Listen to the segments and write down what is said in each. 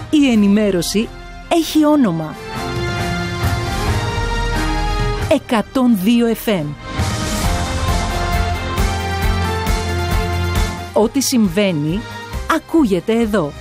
Η ενημέρωση έχει όνομα. 102 FM. Ό,τι συμβαίνει, ακούγεται εδώ.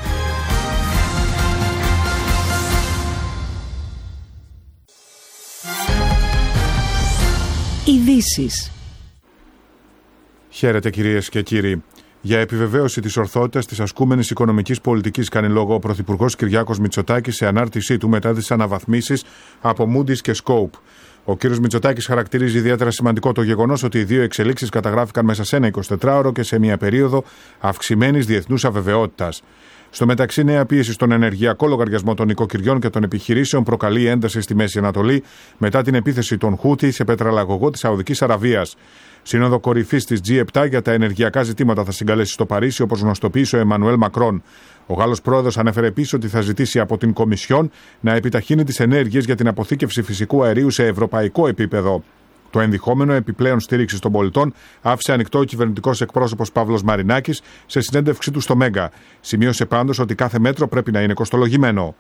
Ειδήσεις. Χαίρετε κυρίες και κύριοι. Για επιβεβαίωση της ορθότητας της ασκούμενης οικονομικής πολιτικής κάνει λόγο ο Πρωθυπουργός Κυριάκος Μητσοτάκης σε ανάρτησή του μετά τις αναβαθμίσεις από Moody's και Scope. Ο κ. Μητσοτάκης χαρακτηρίζει ιδιαίτερα σημαντικό το γεγονός ότι οι δύο εξελίξεις καταγράφηκαν μέσα σε ένα 24ωρο και σε μια περίοδο αυξημένης διεθνούς αβεβαιότητας. Στο μεταξύ, νέα πίεση στον ενεργειακό λογαριασμό των νοικοκυριών και των επιχειρήσεων προκαλεί ένταση στη Μέση Ανατολή μετά την επίθεση των Χούθι σε πετρελαγωγό της Σαουδικής Αραβίας. Σύνοδο κορυφής της G7 για τα ενεργειακά ζητήματα θα συγκαλέσει στο Παρίσι, όπως γνωστοποίησε ο Εμμανουέλ Μακρόν. Ο Γάλλος πρόεδρος ανέφερε επίσης ότι θα ζητήσει από την Κομισιόν να επιταχύνει τις ενέργειες για την αποθήκευση φυσικού αερίου σε ευρωπαϊκό επίπεδο. Το ενδεχόμενο επιπλέον στήριξη των πολιτών άφησε ανοιχτό ο κυβερνητικός εκπρόσωπος Παύλος Μαρινάκης σε συνέντευξή του στο Μέγκα. Σημείωσε πάντως ότι κάθε μέτρο πρέπει να είναι κοστολογημένο.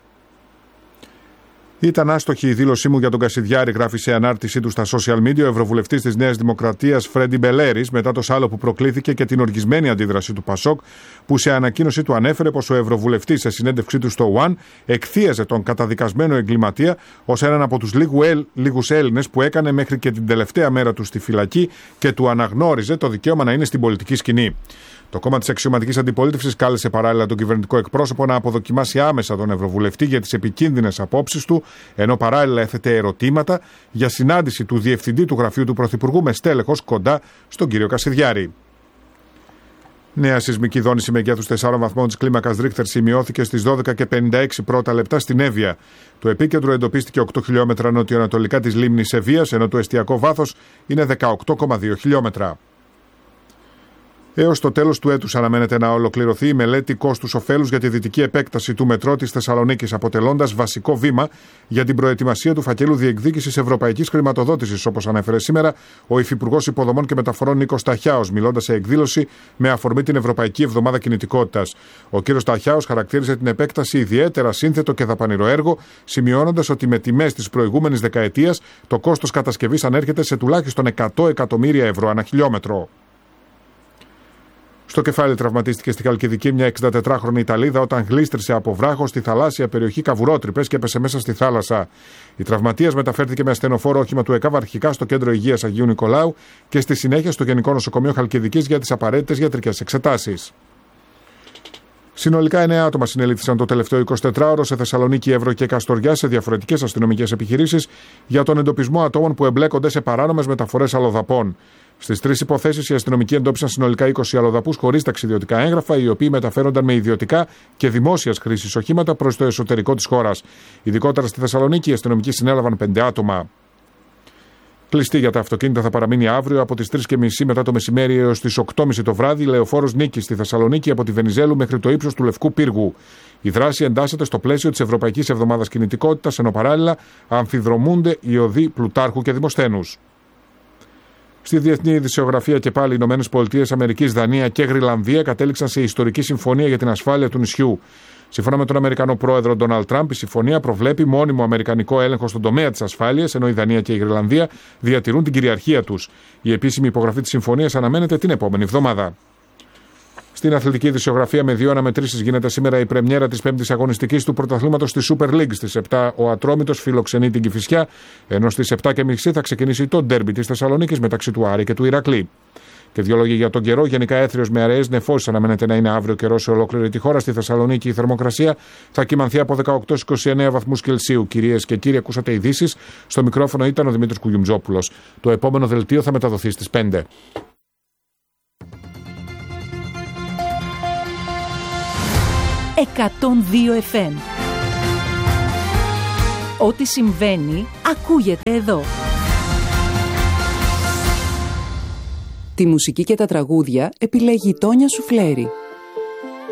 Ήταν άστοχη η δήλωσή μου για τον Κασιδιάρη, γράφει σε ανάρτησή του στα social media ο Ευρωβουλευτής της Νέας Δημοκρατίας Φρέντι Μπελέρης, μετά το σάλο που προκλήθηκε και την οργισμένη αντίδραση του Πασόκ, που σε ανακοίνωσή του ανέφερε πως ο Ευρωβουλευτής σε συνέντευξή του στο One εκθίαζε τον καταδικασμένο εγκληματία ως έναν από τους λίγους Έλληνες που έκανε μέχρι και την τελευταία μέρα του στη φυλακή και του αναγνώριζε το δικαίωμα να είναι στην πολιτική σκηνή. Το κόμμα της αξιωματικής αντιπολίτευσης κάλεσε παράλληλα τον κυβερνητικό εκπρόσωπο να αποδοκιμάσει άμεσα τον Ευρωβουλευτή για τις επικίνδυνες απόψεις του, ενώ παράλληλα έθετε ερωτήματα για συνάντηση του διευθυντή του γραφείου του Πρωθυπουργού με στέλεχος κοντά στον κύριο Κασιδιάρη. Νέα σεισμική δόνηση μεγέθους 4 βαθμών της κλίμακας Ρίχτερ σημειώθηκε στις 12:56 πρώτα λεπτά στην Εύβοια. Το επίκεντρο εντοπίστηκε 8 χιλιόμετρα νοτιοανατολικά της λίμνης Ευβοίας, ενώ το εστιακό βάθος είναι 18,2 χιλιόμετρα. Έως το τέλος του έτους αναμένεται να ολοκληρωθεί η μελέτη κόστους-οφέλους για τη δυτική επέκταση του μετρό της Θεσσαλονίκης, αποτελώντας βασικό βήμα για την προετοιμασία του φακέλου διεκδίκησης ευρωπαϊκής χρηματοδότησης, όπως ανέφερε σήμερα ο Υφυπουργός Υποδομών και Μεταφορών Νίκος Ταχιάος, μιλώντας σε εκδήλωση με αφορμή την Ευρωπαϊκή Εβδομάδα Κινητικότητας. Ο κ. Ταχιάος χαρακτήριζε την επέκταση ιδιαίτερα σύνθετο και δαπανηρό έργο, σημειώνοντας ότι με τιμές της προηγούμενης δεκαετίας το κόστος κατασκευής ανέρχεται σε τουλάχιστον 100 εκατομμύρια ευρώ ανά χιλιόμετρο. Στο κεφάλι τραυματίστηκε στη Χαλκιδική μια 64χρονη Ιταλίδα όταν γλίστρισε από βράχο στη θαλάσσια περιοχή Καβουρότρυπες και έπεσε μέσα στη θάλασσα. Η τραυματίας μεταφέρθηκε με ασθενοφόρο όχημα του ΕΚΑΒ αρχικά στο κέντρο υγείας Αγίου Νικολάου και στη συνέχεια στο Γενικό Νοσοκομείο Χαλκιδικής για τις απαραίτητες ιατρικές εξετάσεις. Συνολικά 9 άτομα συνελήφθησαν το τελευταίο 24ωρο σε Θεσσαλονίκη, Εύρο και Καστοριά σε διαφορετικές αστυνομικές επιχειρήσεις για τον εντοπισμό ατόμων που εμπλέκονται σε παράνομες μεταφορές αλλοδαπών. Στις 3 υποθέσεις οι αστυνομικοί εντόπισαν συνολικά 20 αλλοδαπούς χωρίς ταξιδιωτικά έγγραφα, οι οποίοι μεταφέρονταν με ιδιωτικά και δημόσιας χρήσης οχήματα προς το εσωτερικό της χώρας. Ειδικότερα στη Θεσσαλονίκη οι αστυνομικοί συνέλαβαν 5 άτομα. Κλειστή για τα αυτοκίνητα θα παραμείνει αύριο από τις 3:30 μετά το μεσημέρι έως τις 8:30 το βράδυ λεωφόρος Νίκης στη Θεσσαλονίκη από τη Βενιζέλου μέχρι το ύψος του Λευκού Πύργου. Η δράση εντάσσεται στο πλαίσιο της Ευρωπαϊκής Εβδομάδας Κινητικότητας, ενώ παράλληλα αμφιδρομούνται οι οδοί Πλουτάρχου και Δημοσθένους. Στη διεθνή ειδησιογραφία και πάλι οι ΗΠΑ, Δανία και Γρυλανδία κατέληξαν σε ιστορική συμφωνία για την ασφάλεια του νησιού. Σύμφωνα με τον Αμερικανό πρόεδρο Ντόναλντ Τραμπ, η συμφωνία προβλέπει μόνιμο αμερικανικό έλεγχο στον τομέα της ασφάλειας, ενώ η Δανία και η Γρυλανδία διατηρούν την κυριαρχία τους. Η επίσημη υπογραφή της συμφωνίας αναμένεται την επόμενη εβδομάδα. Στην αθλητική ειδησιογραφία με 2 αναμετρήσεις γίνεται σήμερα η πρεμιέρα της 5ης αγωνιστικής του πρωταθλήματος στη Super League. Στις 7 ο Ατρόμητος φιλοξενεί την Κηφισιά, ενώ στις 7:30 θα ξεκινήσει το ντέρμπι της Θεσσαλονίκης μεταξύ του Άρη και του Ηρακλή. Και 2 λόγια για τον καιρό. Γενικά έθριος με αραιές νεφώσεις αναμένεται να είναι αύριο καιρό σε ολόκληρη τη χώρα. Στη Θεσσαλονίκη η θερμοκρασία θα κυμανθεί από 18-29 βαθμούς Κελσίου. Κυρίες και κύριοι, ακούσατε ειδήσεις. Στο μικρόφωνο ήταν ο Δημήτρης Κουγιουμτζόπουλος. Το επόμενο δελτίο θα μεταδοθεί στις 5. 102 FM. Ό,τι συμβαίνει, ακούγεται εδώ. Τη μουσική και τα τραγούδια επιλέγει η Τόνια Σουφλέρη.